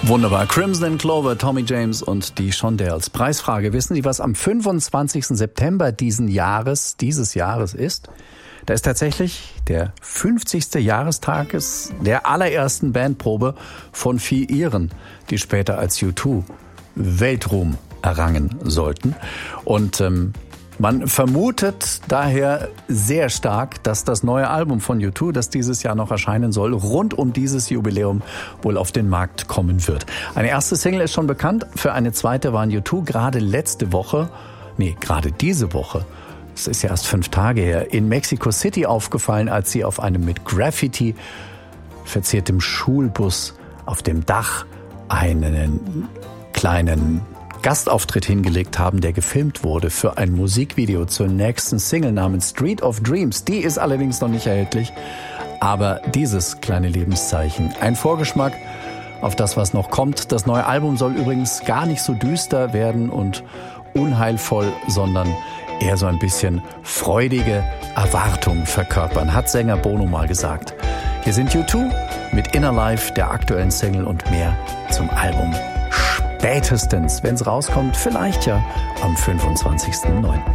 Wunderbar. Crimson & Clover, Tommy James und die Shondells. Preisfrage. Wissen Sie, was am 25. September dieses Jahres ist? Da ist tatsächlich der 50. Jahrestag der allerersten Bandprobe von 4 Iren, die später als U2 Weltruhm errangen sollten. Und man vermutet daher sehr stark, dass das neue Album von U2, das dieses Jahr noch erscheinen soll, rund um dieses Jubiläum wohl auf den Markt kommen wird. Eine erste Single ist schon bekannt, für eine zweite waren U2 gerade diese Woche, es ist ja erst 5 Tage her, in Mexico City aufgefallen, als sie auf einem mit Graffiti verziertem Schulbus auf dem Dach einen kleinen Gastauftritt hingelegt haben, der gefilmt wurde für ein Musikvideo zur nächsten Single namens Street of Dreams. Die ist allerdings noch nicht erhältlich, aber dieses kleine Lebenszeichen, ein Vorgeschmack auf das, was noch kommt. Das neue Album soll übrigens gar nicht so düster werden und unheilvoll, sondern eher so ein bisschen freudige Erwartung verkörpern, hat Sänger Bono mal gesagt. Hier sind U2 mit Inner Life, der aktuellen Single, und mehr zum Album. Spätestens, wenn es rauskommt, vielleicht ja am 25.09.